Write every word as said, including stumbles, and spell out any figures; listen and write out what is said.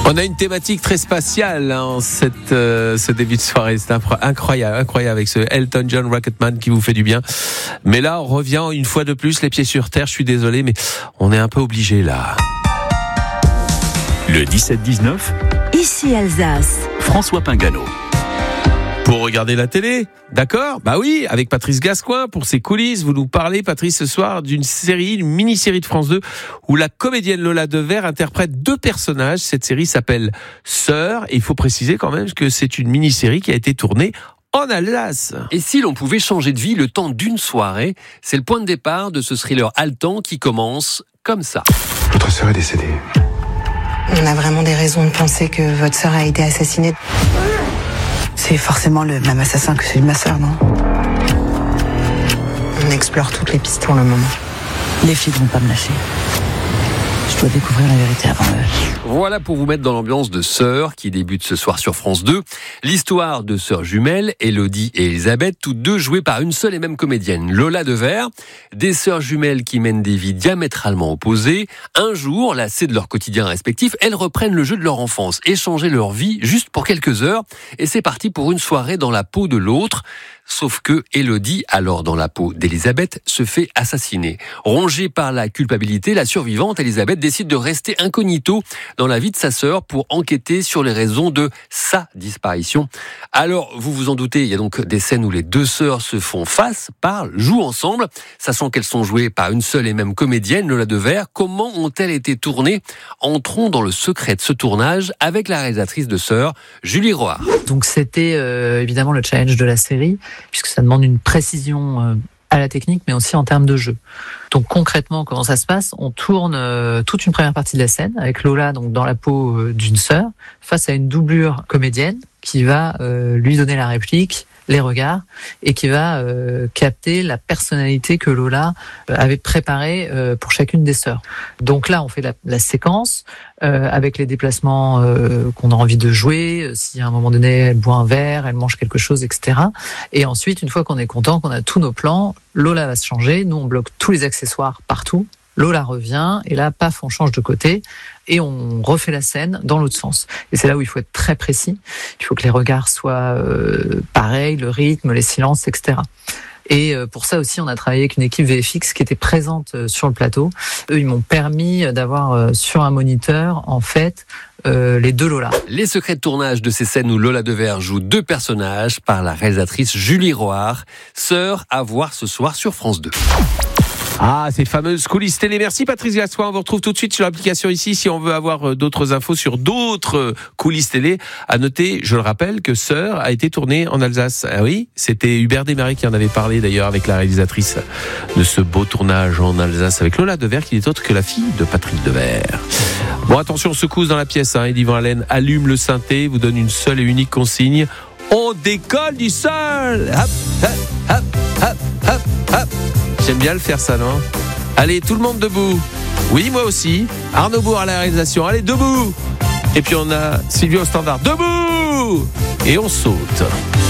On a une thématique très spatiale en hein, cette, euh, ce début de soirée. C'est incroyable, incroyable avec ce Elton John Rocketman qui vous fait du bien. Mais là, on revient une fois de plus les pieds sur terre. Je suis désolé, mais on est un peu obligé là. Le dix-sept dix-neuf, ici Alsace. François Pingano. Pour regarder la télé, d'accord ? Bah oui, avec Patrice Gascoin pour ses coulisses. Vous nous parlez, Patrice, ce soir d'une série, une mini-série de France deux où la comédienne Lola Devers interprète deux personnages. Cette série s'appelle Sœurs et il faut préciser quand même que c'est une mini-série qui a été tournée en Alsace. Et si l'on pouvait changer de vie le temps d'une soirée, c'est le point de départ de ce thriller haletant qui commence comme ça. Votre sœur est décédée. On a vraiment des raisons de penser que votre sœur a été assassinée. C'est forcément le même assassin que celui de ma sœur, non ? On explore toutes les pistes pour le moment. Les filles ne vont pas me lâcher. Je dois découvrir la vérité avant eux. Voilà pour vous mettre dans l'ambiance de Sœurs qui débute ce soir sur France deux. L'histoire de sœurs jumelles, Élodie et Elisabeth, toutes deux jouées par une seule et même comédienne, Lola Devers. Des sœurs jumelles qui mènent des vies diamétralement opposées. Un jour, lassées de leur quotidien respectif, elles reprennent le jeu de leur enfance, échanger leur vie juste pour quelques heures. Et c'est parti pour une soirée dans la peau de l'autre. Sauf que Élodie, alors dans la peau d'Elisabeth, se fait assassiner. Rongée par la culpabilité, la survivante, Elisabeth, décide de rester incognito dans la vie de sa sœur pour enquêter sur les raisons de sa disparition. Alors, vous vous en doutez, il y a donc des scènes où les deux sœurs se font face, parlent, jouent ensemble, sachant qu'elles sont jouées par une seule et même comédienne, Lola Devers. Comment ont-elles été tournées ? Entrons dans le secret de ce tournage avec la réalisatrice de Sœurs, Julie Roard. Donc c'était euh, évidemment le challenge de la série, puisque ça demande une précision euh, à la technique, mais aussi en termes de jeu. Donc concrètement, comment ça se passe ? On tourne euh, toute une première partie de la scène avec Lola donc dans la peau euh, d'une sœur, face à une doublure comédienne qui va euh, lui donner la réplique, les regards, et qui va euh, capter la personnalité que Lola euh, avait préparée euh, pour chacune des sœurs. Donc là, on fait la, la séquence euh, avec les déplacements euh, qu'on a envie de jouer, euh, si à un moment donné, elle boit un verre, elle mange quelque chose, et cetera. Et ensuite, une fois qu'on est content, qu'on a tous nos plans, Lola va se changer, nous on bloque tous les accessoires partout, Lola revient, et là, paf, on change de côté, et on refait la scène dans l'autre sens. Et c'est là où il faut être très précis. Il faut que les regards soient euh, pareils, le rythme, les silences, et cetera. Et pour ça aussi, on a travaillé avec une équipe V F X qui était présente sur le plateau. Eux, ils m'ont permis d'avoir sur un moniteur, en fait, euh, les deux Lola. Les secrets de tournage de ces scènes où Lola Devers joue deux personnages par la réalisatrice Julie Roard. Sœurs à voir ce soir sur France deux. Ah, ces fameuses coulisses télé. Merci Patrice Gascoin. On vous retrouve tout de suite sur l'application ici si on veut avoir d'autres infos sur d'autres coulisses télé. À noter, je le rappelle, que Sœurs a été tournée en Alsace. Ah oui, c'était Hubert Desmarais qui en avait parlé d'ailleurs avec la réalisatrice de ce beau tournage en Alsace avec Lola Devers qui n'est autre que la fille de Patrick Devers. Bon, attention, secousse dans la pièce. Hein. Eddie Van Halen allume le synthé, vous donne une seule et unique consigne. On décolle du sol. Hop, hop, hop, hop, hop, hop. J'aime bien le faire ça, non ? Allez, tout le monde debout. Oui, moi aussi. Arnaud Bourg à la réalisation. Allez, debout. Et puis on a Sylvie au standard. Debout. Et on saute.